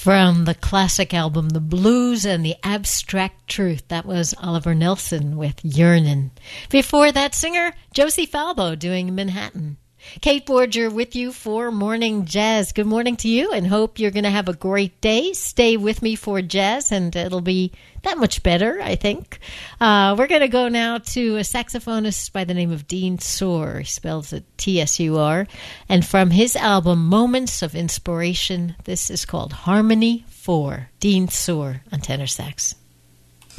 From the classic album, The Blues and the Abstract Truth. That was Oliver Nelson with Yearnin'. Before that, singer Josie Falbo doing Manhattan. Kate Borger with you for Morning Jazz. Good morning to you, and hope you're going to have a great day. Stay with me for jazz, and it'll be that much better, I think. We're going to go now to a saxophonist by the name of Dean Suhr. He spells it T-S-U-R. And from his album, Moments of Inspiration, this is called Harmony 4. Dean Suhr on tenor sax.